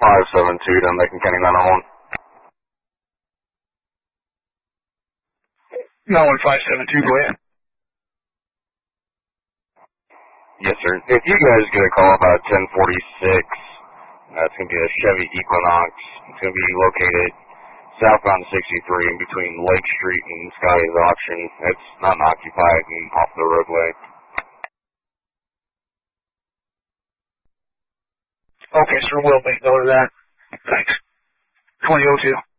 572 down Macon County 901. 91572, go ahead. Yes, sir. If you guys get a call about 1046, it's going to be a Chevy Equinox. It's going to be located southbound 63 in between Lake Street and Scotty's Auction. It's not occupied and off the roadway. Okay, sir, we'll make note of that. Thanks. 2002.